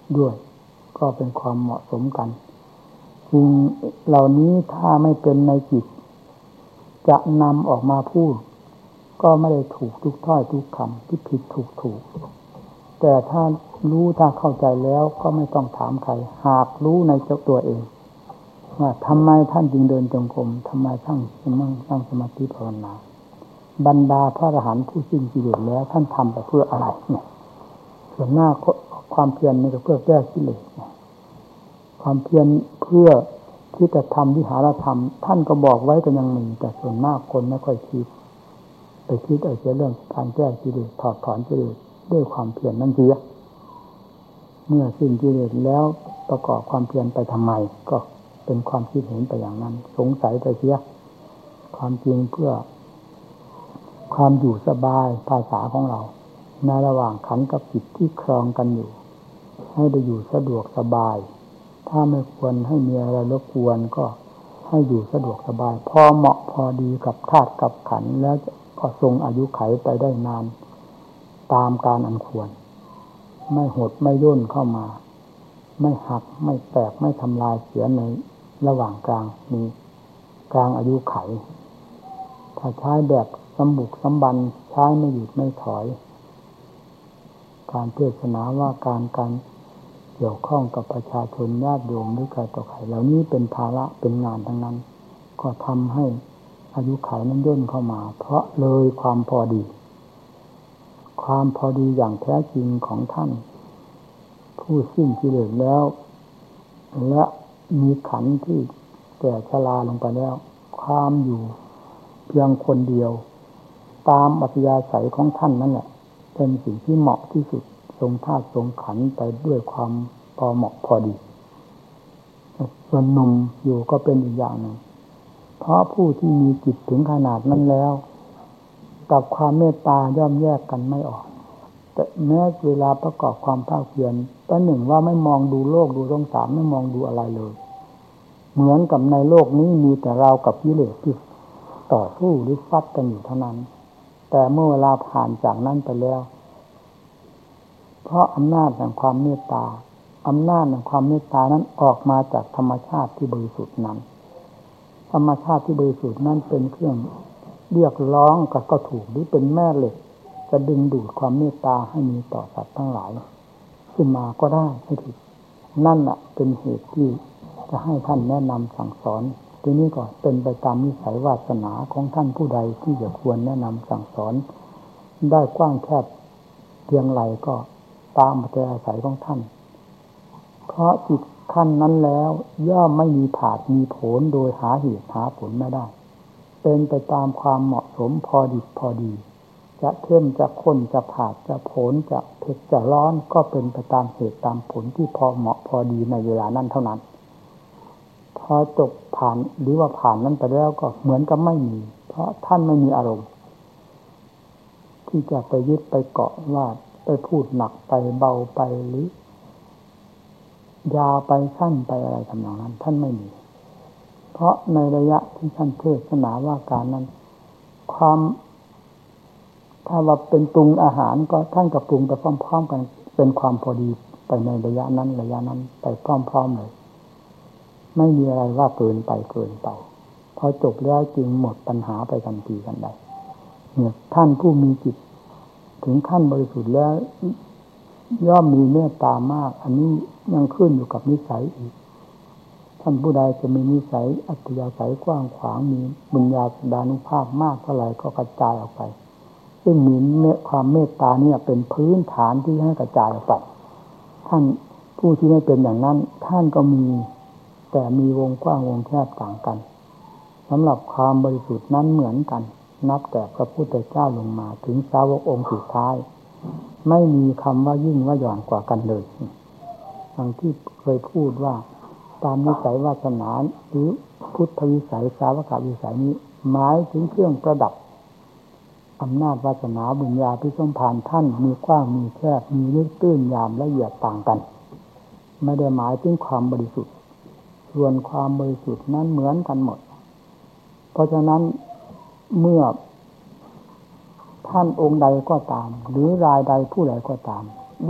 ด้วยก็เป็นความเหมาะสมกันสิ่งเหล่านี้ถ้าไม่เป็นในจิตจะนำออกมาพูดก็ไม่ได้ถูกทุกถ้อยทุกคำที่ผิดถูกแต่ถ้ารู้ถ้าเข้าใจแล้วก็ไม่ต้องถามใครหากรู้ในตัวเองว่าทำไมท่านจึงเดินจงกรมทำไมท่านจึงนั่งสมาธิภาวนาบรรดาพระอรหันต์ผู้สิ้นกิเลสแล้วท่านทำไปเพื่ออะไรเนี่ยส่วนหน้าความเพียรนี่ก็เพื่อแก้กิเลสความเพียรเพื่อที่จะทำวิหารธรรมท่านก็บอกไว้ก็ยังมีแต่ส่วนมากคนไม่ค่อยคิดไปคิดเรื่องการแก้กิเลสถอดถอนกิเลสด้วยความเพียรนั่นเสียเมื่อสิ้นกิเลสแล้วประกอบความเพียรไปทำไมก็เป็นความคิดเห็นไปอย่างนั้นสงสัยไปเสียความจริงเพื่อความอยู่สบายภาษาของเราในระหว่างขันธ์กับจิตที่ครองกันอยู่ให้ได้อยู่สะดวกสบายถ้าไม่ควรให้มีอะไรรบกวนก็ให้อยู่สะดวกสบายพอเหมาะพอดีกับธาตุกับขันธ์แล้วก็ทรงอายุไขไปได้นานตามการอันควรไม่หดไม่ย่นเข้ามาไม่หักไม่แตกไม่ทำลายเสียในระหว่างกลางนี้กลางอายุไขถ้าใช้แบบสมบุกสมบันใช้ไม่หยุดไม่ถอยการเทศนาว่าการเกี่ยวข้องกับประชาชนญาติโยมหรือใครต่อใครเหล่านี้เป็นภาระเป็นงานทั้งนั้นก็ทำให้อายุขัยนั้นย่นเข้ามาเพราะเลยความพอดีอย่างแท้จริงของท่านผู้สิ้นกิเลสแล้วและมีขันธ์ที่แก่ชราลงไปแล้วความอยู่เพียงคนเดียวตามอัธยาศัยของท่านนั่นแหละเป็นสิ่งที่เหมาะที่สุดทรงธาตุทรงขันธ์ไปด้วยความพอเหมาะพอดีส่วนหนุ่มอยู่ก็เป็นอีกอย่างหนึ่งเพราะผู้ที่มีจิตถึงขนาดนั้นแล้วกับความเมตตาย่อมแยกกันไม่ออกแต่แม้เวลาประกอบความภาคเพียรประหนึ่งว่าไม่มองดูโลกดูสงสารไม่มองดูอะไรเลยเหมือนกับในโลกนี้มีแต่เรากับกิเลสที่ต่อสู้หรือฟัดกันอยู่เท่านั้นแต่เมื่อเวลาผ่านจากนั้นไปแล้วเพราะอำนาจแห่งความเมตตานั้นออกมาจากธรรมชาติที่บริสุทธิ์นั้นธรรมชาติที่บริสุทธิ์นั้นเป็นเครื่องเรียกร้องก็ถูกหรือเป็นแม่เหล็กจะดึงดูดความเมตตาให้มีต่อสัตว์ทั้งหลายขึ้นมาก็ได้ไม่ผิดนั่นแหละเป็นเหตุที่จะให้ท่านแนะนำสั่งสอนทีนี้ก็เป็นไปตามนิสัยวาสนาของท่านผู้ใดที่จะควรแนะนำสั่งสอนได้กว้างแคบเพียงไรก็ตามอัธยาศัยของท่านเพราะจิตท่านนั้นแล้วย่อมไม่มีผาดมีโผลโดยหาเหตุหาผลไม่ได้เป็นไปตามความเหมาะสมพอดิบพอดีจะเข้มจะข้นจะผาดจะโผลจะเผ็ดจะร้อนก็เป็นไปตามเหตุตามผลที่พอเหมาะพอดีในเวลานั้นเท่านั้นพอจบผ่านหรือว่าผ่านนั้นไปแล้วก็เหมือนกับไม่มีเพราะท่านไม่มีอารมณ์ที่จะไปยึดไปเกาะว่าไปพูดหนักไปเบาไปหรือยาวไปสั้นไปอะไรทำนองนั้นท่านไม่มีเพราะในระยะที่ท่านเทศนาว่าการนั้นความถ้าว่าเป็นปรุงอาหารก็ท่านกับปรุงไปพร้อมๆกันเป็นความพอดีไปในระยะนั้นไปพร้อมๆเลยไม่มีอะไรว่าเกินไปพอจบแล้วจึงหมดปัญหาไปทันทีกันได้เนี่ยท่านผู้มีจิตถึงขั้นบริสุทธิ์แล้วย่อมมีเมตตามากอันนี้ยังขึ้นอยู่กับนิสัยอีกท่านผู้ใดจะมีนิสัยอัธยาศัยกว้างขวางมีบุญญาดานุภาพมากเท่าไหร่ก็กระจายออกไปซึ่งมีความเมตตาเนี่ยเป็นพื้นฐานที่ให้กระจายออกไปท่านผู้ที่ไม่เป็นอย่างนั้นท่านก็มีแต่มีวงกว้างวงแคบต่างกันสำหรับความบริสุทธิ์นั้นเหมือนกันนับแต่พระพุทธเจ้าลงมาถึงสาวกองค์สุดท้ายไม่มีคำว่ายิ่งว่าหย่อนกว่ากันเลยอย่างที่เคยพูดว่าตามนิสัยวาสนาหรือพุทธวิสัยสาวกวิสัยนี้หมายถึงเครื่องประดับอำนาจวาสนาบุญญาภิสมภารท่านมีกว้างมีแคบมีลึกตื้นยามละเอียดต่างกันไม่ได้หมายถึงความบริสุทธิ์ส่วนความบริสุทธิ์นั้นเหมือนกันหมดเพราะฉะนั้นเมื่อท่านองค์ใดก็ตามหรือรายใดผู้ใดก็ตาม